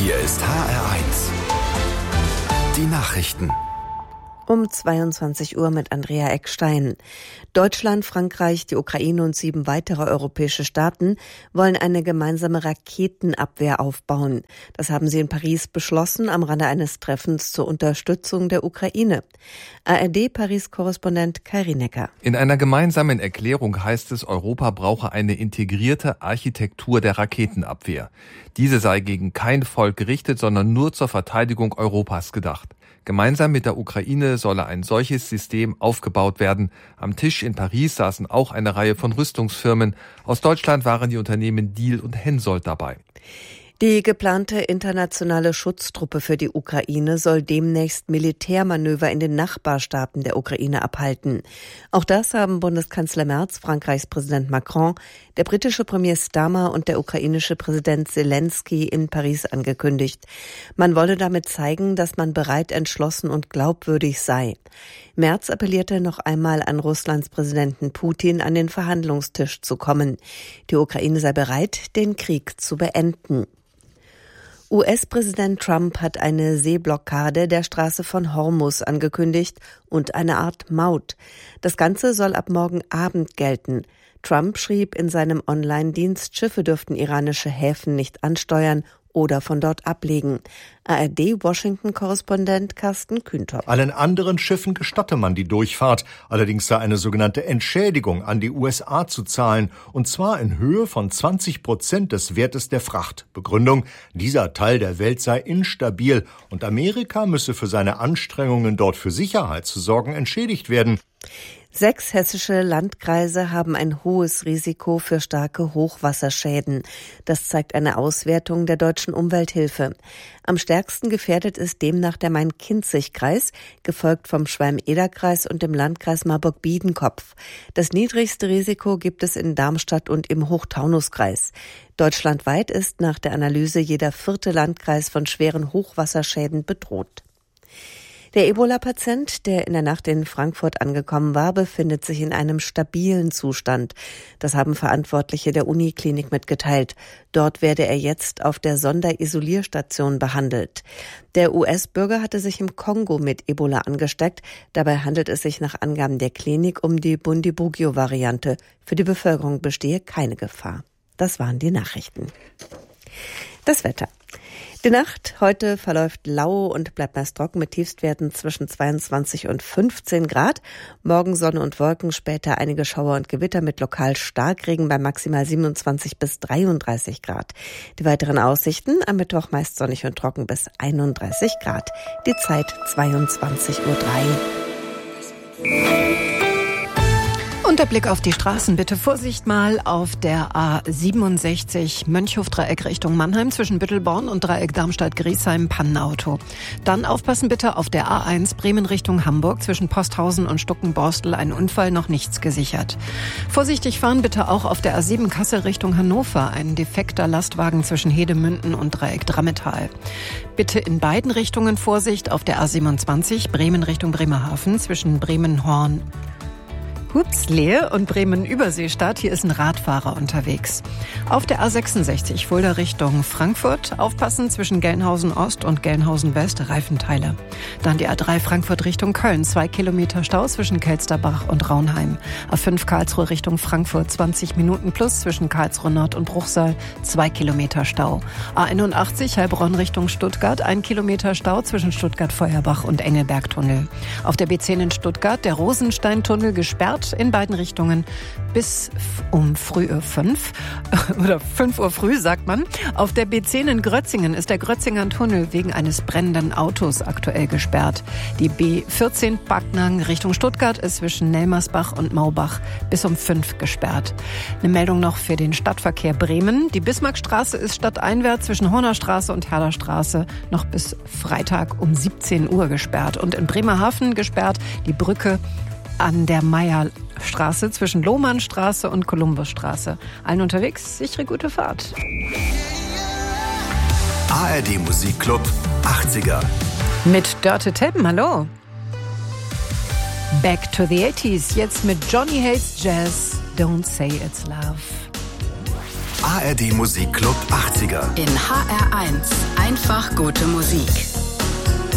Hier ist HR1. Die Nachrichten. Um 22 Uhr mit Andrea Eckstein. Deutschland, Frankreich, die Ukraine und 7 weitere europäische Staaten wollen eine gemeinsame Raketenabwehr aufbauen. Das haben sie in Paris beschlossen am Rande eines Treffens zur Unterstützung der Ukraine. ARD-Paris-Korrespondent Kai Rienecker. In einer gemeinsamen Erklärung heißt es, Europa brauche eine integrierte Architektur der Raketenabwehr. Diese sei gegen kein Volk gerichtet, sondern nur zur Verteidigung Europas gedacht. Gemeinsam mit der Ukraine solle ein solches System aufgebaut werden. Am Tisch in Paris saßen auch eine Reihe von Rüstungsfirmen. Aus Deutschland waren die Unternehmen Diehl und Hensoldt dabei. Die geplante internationale Schutztruppe für die Ukraine soll demnächst Militärmanöver in den Nachbarstaaten der Ukraine abhalten. Auch das haben Bundeskanzler Merz, Frankreichs Präsident Macron, der britische Premier Starmer und der ukrainische Präsident Zelensky in Paris angekündigt. Man wolle damit zeigen, dass man bereit, entschlossen und glaubwürdig sei. Merz appellierte noch einmal an Russlands Präsidenten Putin, an den Verhandlungstisch zu kommen. Die Ukraine sei bereit, den Krieg zu beenden. US-Präsident Trump hat eine Seeblockade der Straße von Hormuz angekündigt und eine Art Maut. Das Ganze soll ab morgen Abend gelten. Trump schrieb in seinem Online-Dienst, Schiffe dürften iranische Häfen nicht ansteuern oder von dort ablegen. ARD-Washington-Korrespondent Carsten Kühntopp. Allen anderen Schiffen gestatte man die Durchfahrt. Allerdings sei eine sogenannte Entschädigung an die USA zu zahlen, und zwar in Höhe von 20% des Wertes der Fracht. Begründung: dieser Teil der Welt sei instabil und Amerika müsse für seine Anstrengungen, dort für Sicherheit zu sorgen, entschädigt werden. 6 hessische Landkreise haben ein hohes Risiko für starke Hochwasserschäden. Das zeigt eine Auswertung der Deutschen Umwelthilfe. Am stärksten gefährdet ist demnach der Main-Kinzig-Kreis, gefolgt vom Schwalm-Eder-Kreis und dem Landkreis Marburg-Biedenkopf. Das niedrigste Risiko gibt es in Darmstadt und im Hochtaunuskreis. Deutschlandweit ist nach der Analyse jeder 4. Landkreis von schweren Hochwasserschäden bedroht. Der Ebola-Patient, der in der Nacht in Frankfurt angekommen war, befindet sich in einem stabilen Zustand. Das haben Verantwortliche der Uniklinik mitgeteilt. Dort werde er jetzt auf der Sonderisolierstation behandelt. Der US-Bürger hatte sich im Kongo mit Ebola angesteckt. Dabei handelt es sich nach Angaben der Klinik um die Bundibugyo-Variante. Für die Bevölkerung bestehe keine Gefahr. Das waren die Nachrichten. Das Wetter. Die Nacht heute verläuft lau und bleibt meist trocken mit Tiefstwerten zwischen 22 und 15 Grad. Morgen Sonne und Wolken, später einige Schauer und Gewitter mit lokal Starkregen bei maximal 27 bis 33 Grad. Die weiteren Aussichten: am Mittwoch meist sonnig und trocken bis 31 Grad. Die Zeit 22:03 Uhr. Und der Blick auf die Straßen, bitte Vorsicht mal auf der A67 Mönchhof-Dreieck Richtung Mannheim zwischen Büttelborn und Dreieck Darmstadt-Griesheim, Pannenauto. Dann aufpassen bitte auf der A1 Bremen Richtung Hamburg zwischen Posthausen und Stuckenborstel, ein Unfall, noch nichts gesichert. Vorsichtig fahren bitte auch auf der A7 Kassel Richtung Hannover, ein defekter Lastwagen zwischen Hedemünden und Dreieck Drammetal. Bitte in beiden Richtungen Vorsicht auf der A27 Bremen Richtung Bremerhaven zwischen Bremen-Horn Lehe und Bremen-Überseestadt. Hier ist ein Radfahrer unterwegs. Auf der A66 Fulda Richtung Frankfurt aufpassen zwischen Gelnhausen Ost und Gelnhausen West, Reifenteile. Dann die A3 Frankfurt Richtung Köln, 2 Kilometer Stau zwischen Kelsterbach und Raunheim. A5 Karlsruhe Richtung Frankfurt, 20 Minuten plus zwischen Karlsruhe Nord und Bruchsal, 2 Kilometer Stau. A81 Heilbronn Richtung Stuttgart, 1 Kilometer Stau zwischen Stuttgart-Feuerbach und Engelbergtunnel. Auf der B10 in Stuttgart der Rosensteintunnel gesperrt in beiden Richtungen bis um früh 5 oder 5 Uhr früh, sagt man. Auf der B10 in Grötzingen ist der Grötzinger Tunnel wegen eines brennenden Autos aktuell gesperrt. Die B14 Backnang Richtung Stuttgart ist zwischen Nelmersbach und Maubach bis um 5 gesperrt. Eine Meldung noch für den Stadtverkehr Bremen. Die Bismarckstraße ist stadteinwärts zwischen Hornerstraße und Herderstraße noch bis Freitag um 17 Uhr gesperrt. Und in Bremerhaven gesperrt die Brücke an der Meierstraße zwischen Lohmannstraße und Kolumbusstraße. Allen unterwegs, sichere gute Fahrt. ARD Musikclub 80er. Mit Dörte Teppen, hallo. Back to the 80s, jetzt mit Johnny Hates Jazz, Don't Say It's Love. ARD Musikclub 80er. In HR1 einfach gute Musik.